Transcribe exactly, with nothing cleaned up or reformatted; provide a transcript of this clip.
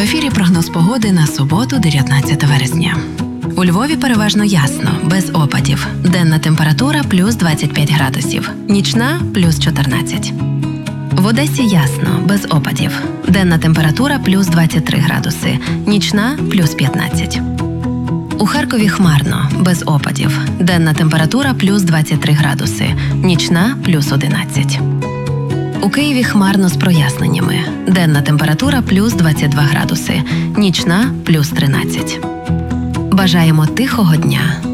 ефірі прогноз погоди на суботу, дев'ятнадцяте вересня. У Львові переважно ясно, без опадів. Денна температура – плюс двадцять п'ять градусів, нічна – плюс чотирнадцять. В Одесі ясно, без опадів. Денна температура – плюс двадцять три градуси, нічна – плюс п'ятнадцять. У Харкові хмарно, без опадів. Денна температура – плюс двадцять три градуси, нічна – плюс одинадцять. У Києві хмарно з проясненнями. Денна температура – плюс двадцять два градуси, нічна – плюс тринадцять. Бажаємо тихого дня.